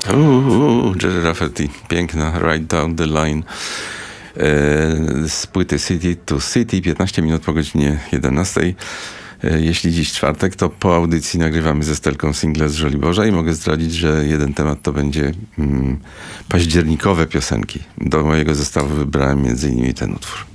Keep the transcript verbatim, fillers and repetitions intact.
Uuu, Jerry Rafferty, piękna Right Down the Line z płyty City to City, piętnaście minut po godzinie jedenastej. Jeśli dziś czwartek, to po audycji nagrywamy ze Stelką single z Żoliborza i mogę zdradzić, że jeden temat to będzie mm, październikowe piosenki. Do mojego zestawu wybrałem między innymi ten utwór.